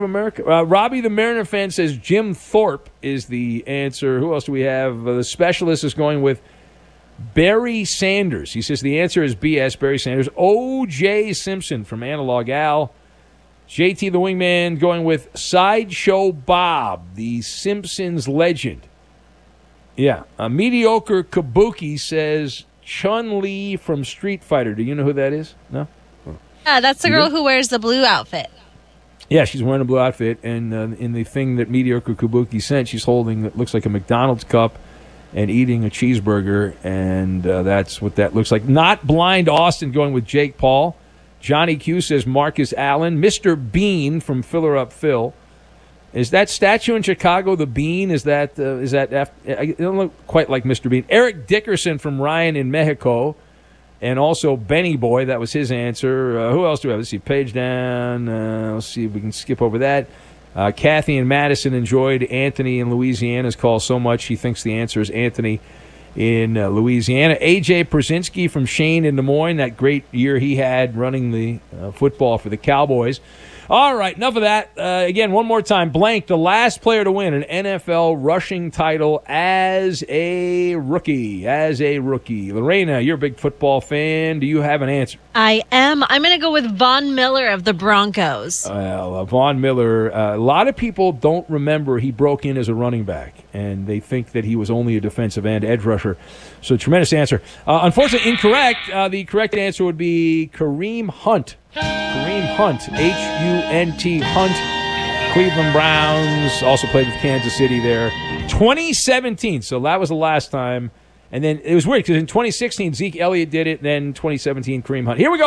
America. Robbie the Mariner fan says Jim Thorpe is the answer. Who else do we have? The specialist is going with Barry Sanders. He says the answer is BS, Barry Sanders. O.J. Simpson from Analog Al. JT the Wingman going with Sideshow Bob, the Simpsons legend. Yeah. Mediocre Kabuki says Chun-Li from Street Fighter. Do you know who that is? No? That's the girl who wears the blue outfit. Yeah, she's wearing a blue outfit, and in the thing that Mediocre Kabuki sent, she's holding what looks like a McDonald's cup and eating a cheeseburger, and that's what that looks like. Not Blind Austin going with Jake Paul. Johnny Q says Marcus Allen. Mr. Bean from Filler Up Phil. Is that statue in Chicago the Bean? Is that it don't look quite like Mr. Bean. Eric Dickerson from Ryan in Mexico. And also Benny Boy, that was his answer. Who else do we have? Let's see, page down. Let's see if we can skip over that. Kathy and Madison enjoyed Anthony in Louisiana's call so much she thinks the answer is Anthony in Louisiana. A.J. Przinsky from Shane in Des Moines, that great year he had running the football for the Cowboys. All right, enough of that. Again, one more time. Blank, the last player to win an NFL rushing title as a rookie. Lorena, you're a big football fan. Do you have an answer? I am. I'm going to go with Von Miller of the Broncos. Well, Von Miller, a lot of people don't remember he broke in as a running back, and they think that he was only a defensive end, edge rusher. So, tremendous answer. Unfortunately, incorrect. The correct answer would be Kareem Hunt. Kareem Hunt, H-U-N-T, Hunt, Cleveland Browns, also played with Kansas City there. 2017, so that was the last time. And then it was weird because in 2016, Zeke Elliott did it, then 2017, Kareem Hunt. Here we go.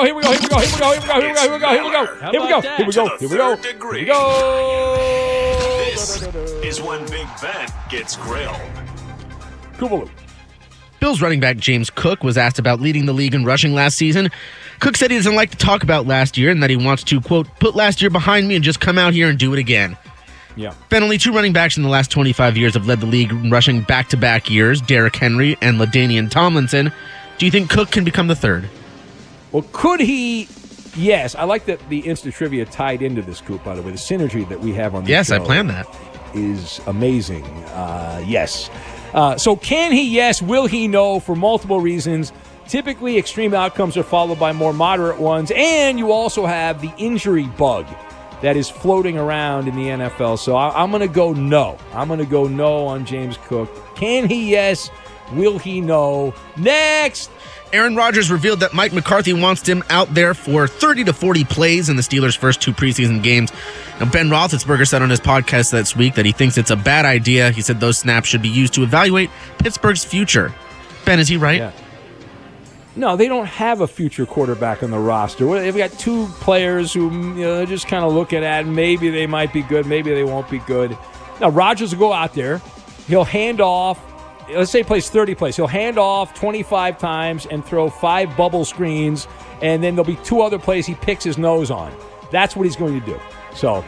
This is when Big Ben gets grilled. Kubaloo. Bills running back James Cook was asked about leading the league in rushing last season. Cook said he doesn't like to talk about last year and that he wants to, quote, put last year behind me and just come out here and do it again. Yeah. Ben, only two running backs in the last 25 years have led the league in rushing back-to-back years, Derrick Henry and LaDainian Tomlinson. Do you think Cook can become the third? Well, could he? Yes. I like that the Insta Trivia tied into this, Coop, by the way. The synergy that we have on this Yes, show I planned that. Is amazing. Yes. So can he? Yes. Will he? No, for multiple reasons. Typically, extreme outcomes are followed by more moderate ones, and you also have the injury bug that is floating around in the NFL. So I'm going to go no. I'm going to go no on James Cook. Can he? Yes. Will he? No. Next. Aaron Rodgers revealed that Mike McCarthy wants him out there for 30 to 40 plays in the Steelers' first two preseason games. Now, Ben Roethlisberger said on his podcast this week that he thinks it's a bad idea. He said those snaps should be used to evaluate Pittsburgh's future. Ben, is he right? Yeah. No, they don't have a future quarterback on the roster. They've got two players who they're just kind of looking at. Maybe they might be good. Maybe they won't be good. Now, Rodgers will go out there. He'll hand off. Let's say he plays 30 plays. He'll hand off 25 times and throw 5 bubble screens, and then there'll be 2 other plays he picks his nose on. That's what he's going to do. So,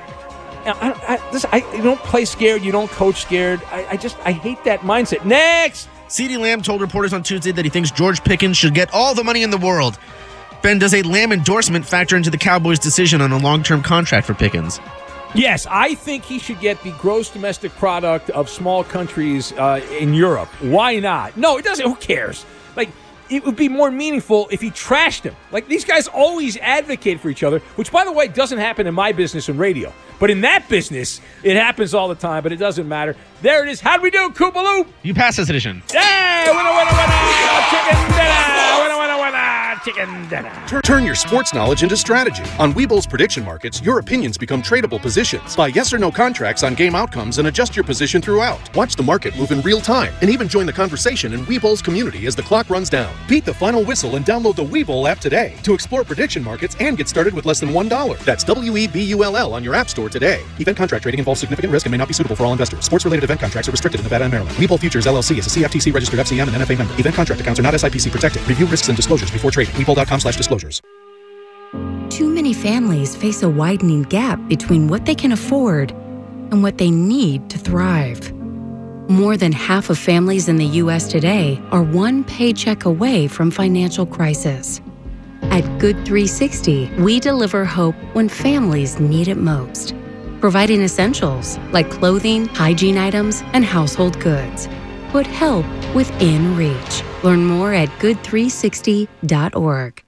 you don't play scared. You don't coach scared. I hate that mindset. Next! CeeDee Lamb told reporters on Tuesday that he thinks George Pickens should get all the money in the world. Ben, does a Lamb endorsement factor into the Cowboys' decision on a long-term contract for Pickens? Yes, I think he should get the gross domestic product of small countries in Europe. Why not? No, it doesn't. Who cares? Like, it would be more meaningful if he trashed him. Like, these guys always advocate for each other, which, by the way, doesn't happen in my business in radio. But in that business, it happens all the time, but it doesn't matter. There it is. How do we do, Koopaloop? You pass this edition. Hey, winner, chicken dinner. Winner, chicken dinner. Turn your sports knowledge into strategy. On Webull's prediction markets, your opinions become tradable positions. Buy yes or no contracts on game outcomes and adjust your position throughout. Watch the market move in real time and even join the conversation in Webull's community as the clock runs down. Beat the final whistle and download the Webull app today to explore prediction markets and get started with less than $1. That's WEBULL on your app store today. Event contract trading involves significant risk and may not be suitable for all investors. Sports-related event contracts are restricted in Nevada and Maryland. Webull Futures LLC is a CFTC registered FCM and NFA member. Event contract accounts are not SIPC protected. Review risks and disclosures before trading. Webull.com/disclosures. Too many families face a widening gap between what they can afford and what they need to thrive. More than half of families in the U.S. today are one paycheck away from financial crisis. At Good 360, we deliver hope when families need it most. providing essentials like clothing, hygiene items, and household goods. Put help within reach. Learn more at good360.org.